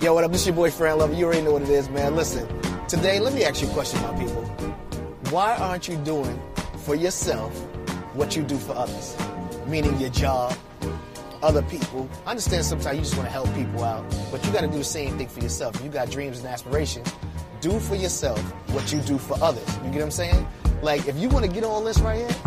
Yo, what up? This your boy, Fran Lover. You already know what it is, man. Listen, today, let me ask you a question, my people. Why aren't you doing for yourself what you do for others? Meaning your job, other people. I understand sometimes you just want to help people out, but you got to do the same thing for yourself. You got dreams and aspirations. Do for yourself what you do for others. You get what I'm saying? Like, if you want to get on this right here,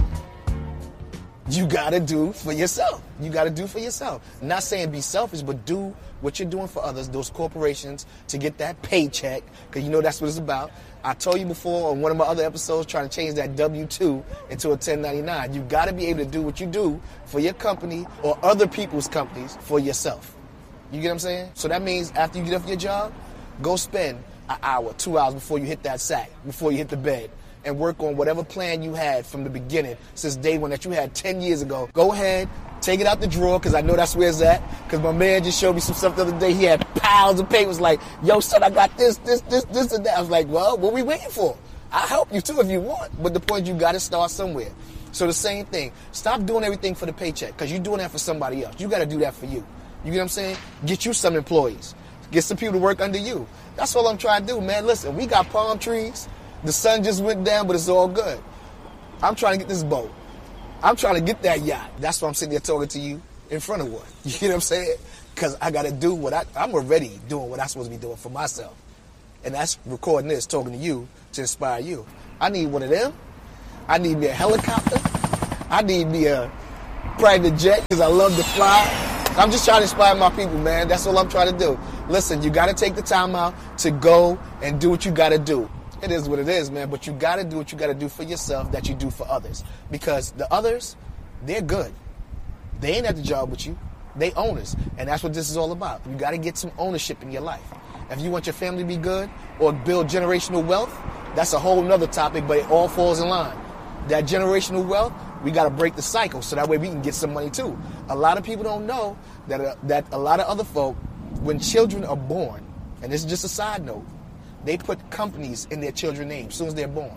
you got to do for yourself. You got to do for yourself. Not saying be selfish, but do what you're doing for others, those corporations, to get that paycheck, because you know that's what it's about. I told you before on one of my other episodes, trying to change that W-2 into a 1099. You got to be able to do what you do for your company or other people's companies for yourself. You get what I'm saying? So that means after you get off your job, go spend an hour, 2 hours before you hit that sack, before you hit the bed, and work on whatever plan you had from the beginning, since day one that you had 10 years ago. Go ahead, take it out the drawer, because I know that's where it's at, because my man just showed me some stuff the other day. He had piles of papers like, yo, son, I got this, and that. I was like, well, what are we waiting for? I'll help you, too, if you want. But the point is, you got to start somewhere. So the same thing. Stop doing everything for the paycheck, because you're doing that for somebody else. You got to do that for you. You get what I'm saying? Get you some employees. Get some people to work under you. That's all I'm trying to do, man. Listen, we got palm trees. The sun just went down, but it's all good. I'm trying to get this boat. I'm trying to get that yacht. That's why I'm sitting there talking to you in front of one. You know what I'm saying? Because I got to do what I'm already doing what I'm supposed to be doing for myself. And that's recording this, talking to you to inspire you. I need one of them. I need me a helicopter. I need me a private jet because I love to fly. I'm just trying to inspire my people, man. That's all I'm trying to do. Listen, you got to take the time out to go and do what you got to do. It is what it is, man, but you got to do what you got to do for yourself that you do for others. Because the others, they're good. They ain't at the job with you. They owners, and that's what this is all about. You got to get some ownership in your life. If you want your family to be good or build generational wealth, that's a whole nother topic, but it all falls in line. That generational wealth, we got to break the cycle so that way we can get some money too. A lot of people don't know that a lot of other folk, when children are born, and this is just a side note, they put companies in their children's names as soon as they're born.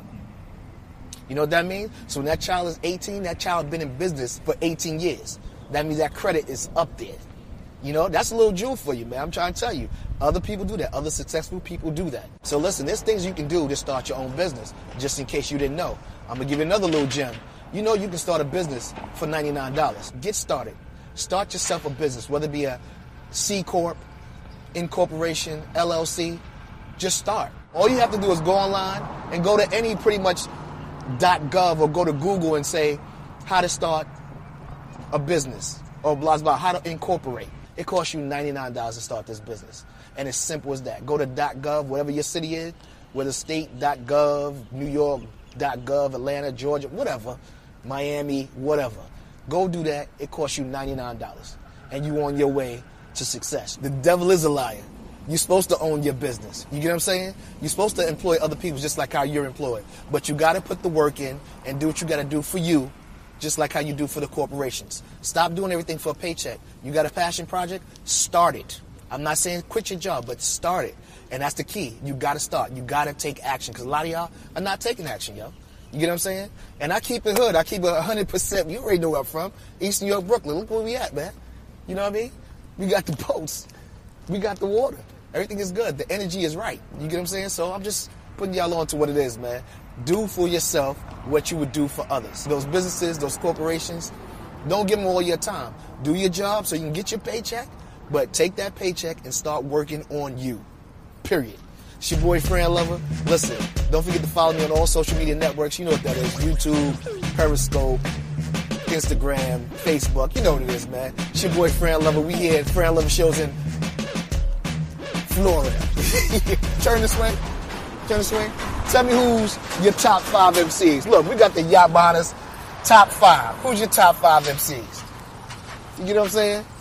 You know what that means? So when that child is 18, that child has been in business for 18 years. That means that credit is up there. You know, that's a little jewel for you, man. I'm trying to tell you. Other people do that. Other successful people do that. So listen, there's things you can do to start your own business, just in case you didn't know. I'm going to give you another little gem. You know you can start a business for $99. Get started. Start yourself a business, whether it be a C Corp, incorporation, LLC. Just start. All you have to do is go online and go to any pretty much .gov or go to Google and say how to start a business or blah, blah, how to incorporate. It costs you $99 to start this business. And it's simple as that. Go to .gov, whatever your city is, whether state.gov, New York.gov, Atlanta, Georgia, whatever, Miami, whatever. Go do that. It costs you $99. And you on your way to success. The devil is a liar. You're supposed to own your business. You get what I'm saying? You're supposed to employ other people just like how you're employed. But you got to put the work in and do what you got to do for you, just like how you do for the corporations. Stop doing everything for a paycheck. You got a passion project? Start it. I'm not saying quit your job, but start it. And that's the key. You got to start. You got to take action because a lot of y'all are not taking action, yo. You get what I'm saying? And I keep it hood. I keep it 100%. You already know where I'm from. East New York, Brooklyn. Look where we at, man. You know what I mean? We got the boats. We got the water. Everything is good. The energy is right. You get what I'm saying? So I'm just putting y'all on to what it is, man. Do for yourself what you would do for others. Those businesses, those corporations, don't give them all your time. Do your job so you can get your paycheck, but take that paycheck and start working on you. Period. It's your boy, Fran Lover. Listen, don't forget to follow me on all social media networks. You know what that is. YouTube, Periscope, Instagram, Facebook. You know what it is, man. It's your boy, Fran Lover. We here at Fran Lover Shows in Florida. Turn this way. Turn this way. Tell me who's your top 5 MCs. Look, we got the yacht behind us. Top 5. Who's your top 5 MCs? You know what I'm saying?